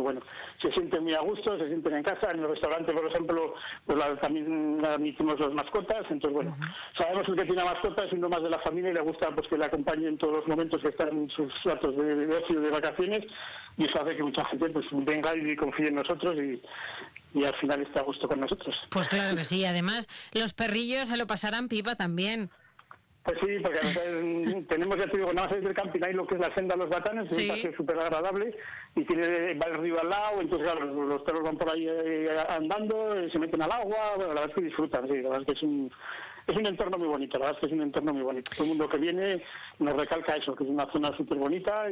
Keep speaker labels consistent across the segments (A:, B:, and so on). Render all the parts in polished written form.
A: bueno, se sienten muy a gusto, se sienten en casa. En el restaurante, por ejemplo, pues también admitimos las mascotas, entonces bueno, sabemos que el que tiene mascotas es uno más de la familia y le gusta pues que le acompañe en todos los momentos que están en sus ratos de ocio, de vacaciones, y eso hace que mucha gente pues venga y confíe en nosotros y al final está a gusto con nosotros.
B: Pues claro que sí, además los perrillos se lo pasarán pipa también.
A: Pues sí, porque tenemos, ya te digo, nada más salir del camping, hay lo que es la senda de los Batanes,
B: Sí.
A: un paseo súper agradable, y va el río al lado, entonces claro, los perros van por ahí andando, se meten al agua, bueno, la verdad es que disfrutan, sí, la verdad es que es un entorno muy bonito, la verdad es que es un entorno muy bonito. Todo el mundo que viene nos recalca eso, que es una zona súper bonita, y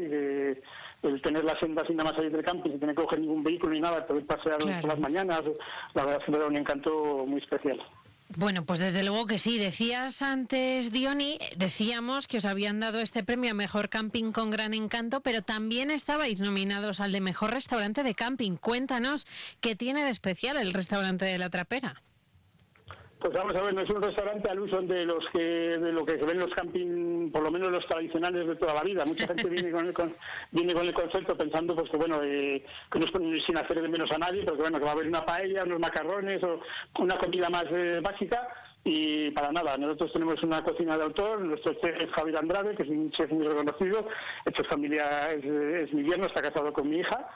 A: el tener la senda sin nada más salir del camping, sin tener que coger ningún vehículo ni nada, poder pasear por las mañanas, la verdad es que me da un encanto muy especial.
B: Bueno, pues desde luego que sí. Decías antes, Diony, decíamos que os habían dado este premio a Mejor Camping con Gran Encanto, pero también estabais nominados al de Mejor Restaurante de Camping. Cuéntanos, ¿qué tiene de especial el restaurante de La Trapera?
A: Pues vamos a ver, no es un restaurante al uso de lo que se ven en los camping, por lo menos los tradicionales de toda la vida. Mucha gente viene con el concepto pensando pues que bueno, que no es sin hacer de menos a nadie, pero que bueno, que va a haber una paella, unos macarrones o una comida más básica, y para nada. Nosotros tenemos una cocina de autor, nuestro chef es Javier Andrade, que es un chef muy reconocido, hecho familia, es mi yerno, está casado con mi hija,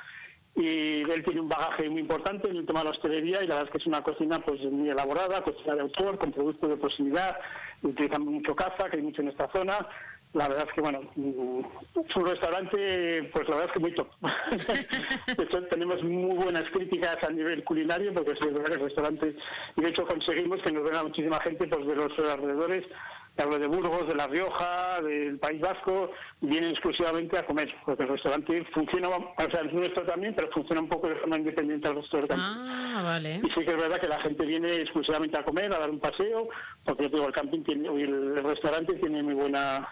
A: y él tiene un bagaje muy importante en el tema de la hostelería, y la verdad es que es una cocina pues muy elaborada, cocina de autor, con productos de proximidad, utilizan mucho caza, que hay mucho en esta zona. La verdad es que bueno, es un restaurante, pues la verdad es que muy top. De hecho, tenemos muy buenas críticas a nivel culinario, porque es verdad que el restaurante, y de hecho conseguimos que nos venga muchísima gente pues de los alrededores. Hablo de Burgos, de La Rioja, del País Vasco, vienen exclusivamente a comer, porque el restaurante funciona, o sea, es nuestro también, pero funciona un poco de forma independiente al resto del camping.
B: Ah, vale.
A: Y sí que es verdad que la gente viene exclusivamente a comer, a dar un paseo, porque yo digo, el camping el restaurante tiene muy buena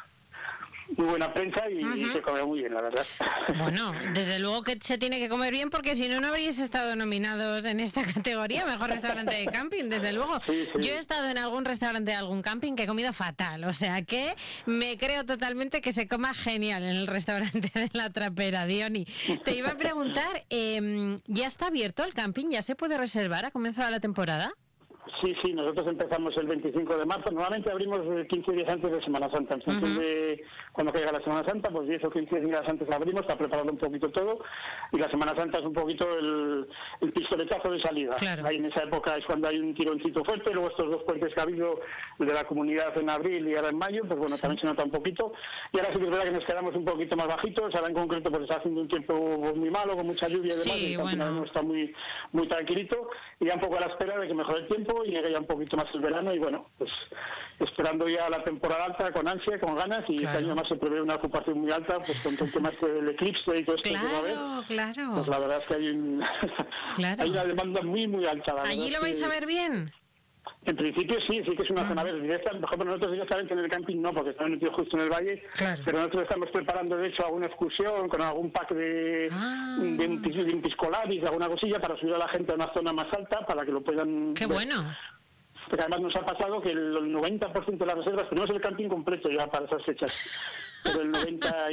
A: prensa y se come muy bien, la verdad.
B: Bueno, desde luego que se tiene que comer bien, porque si no, no habríais estado nominados en esta categoría, Mejor Restaurante de Camping, desde luego.
A: Sí.
B: Yo he estado en algún restaurante de algún camping que he comido fatal, o sea que me creo totalmente que se coma genial en el restaurante de La Trapera, Diony. Te iba a preguntar, ¿ya está abierto el camping? ¿Ya se puede reservar? ¿Ha comenzado la temporada?
A: Sí, nosotros empezamos el 25 de marzo. Normalmente abrimos 15 días antes de Semana Santa. En función de cuando caiga la Semana Santa, pues 10 o 15 días antes abrimos, está preparado un poquito todo. Y la Semana Santa es un poquito el pistoletazo de salida.
B: Claro.
A: Ahí en esa época es cuando hay un tironcito fuerte. Luego estos dos puentes que ha habido, el de la comunidad en abril y ahora en mayo, pues bueno, también se nota un poquito. Y ahora sí que es verdad que nos quedamos un poquito más bajitos. Ahora en concreto pues está haciendo un tiempo muy malo, con mucha lluvia y demás.
B: Sí,
A: y al
B: bueno.
A: final no está muy tranquilito. Y ya un poco a la espera de que mejore el tiempo y llegue ya un poquito más el verano, y bueno, pues esperando ya la temporada alta con ansia, con ganas, y
B: claro.
A: Este año más se prevé una ocupación muy alta, pues con todo el tema del eclipse y todo esto que va a haber.
B: Claro.
A: Pues la verdad es que hay hay una demanda muy alta.
B: ¿Allí lo vais a ver bien?
A: En principio sí que es una zona verde directa. Por ejemplo, nosotros directamente en el camping no, porque estamos metidos justo en el valle,
B: claro.
A: Pero nosotros estamos preparando de hecho alguna excursión con algún pack de un piscolabis, alguna cosilla para subir a la gente a una zona más alta para que lo puedan
B: ¡Qué
A: ver.
B: Bueno!
A: Porque además nos ha pasado que el 90% de las reservas, tenemos el camping completo ya para esas fechas, pero el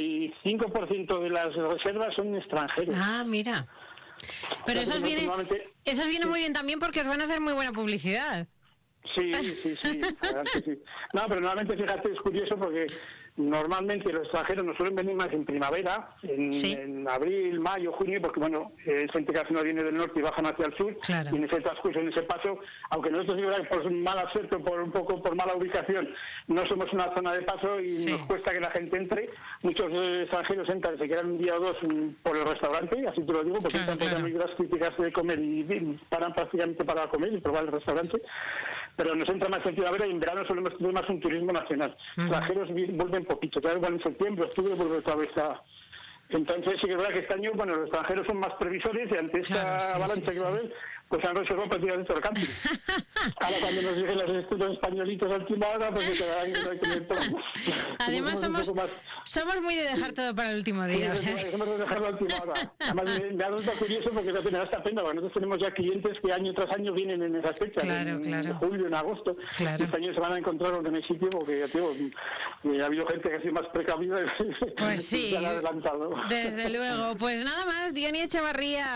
A: 95% de las reservas son extranjeros.
B: Ah, mira. Pero eso viene muy bien también, porque os van a hacer muy buena publicidad.
A: Sí, la verdad que sí. No, pero normalmente, fíjate, es curioso porque normalmente los extranjeros nos suelen venir más en primavera, en abril, mayo, junio, porque bueno, es gente que al final viene del norte y bajan hacia el sur,
B: claro.
A: Y en ese transcurso, en ese paso, aunque nosotros por mala suerte, por mala ubicación, no somos una zona de paso y nos cuesta que la gente entre. Muchos extranjeros entran, se quedan un día o dos por el restaurante, así te lo digo, porque entran por las críticas de comer y paran prácticamente para comer y probar el restaurante. Pero nos entra más en primavera, y en verano solemos tener más un turismo nacional. Extranjeros vuelven poquito, ya van en septiembre, octubre, vuelve otra vez a... Entonces sí que es verdad que este año, bueno, los extranjeros son más previsores, y ante esta avalancha que va a haber, pues han reservado prácticamente todo el camping. Ahora cuando nos lleguen los estudios españolitos a última hora, pues se quedarán que no hay que tener todo.
B: Además somos muy de dejar todo para el último día.
A: Sí, somos de dejarlo a última hora. Además me ha dado curioso porque me da esta pena, porque nosotros tenemos ya clientes que año tras año vienen en esas fechas, en julio, en agosto.
B: Claro.
A: Y este año se van a encontrar en el sitio, porque ya digo, ha habido gente que ha sido más precavida y
B: pues sí,
A: se han adelantado.
B: Desde luego. Pues nada más, Diony Echevarría.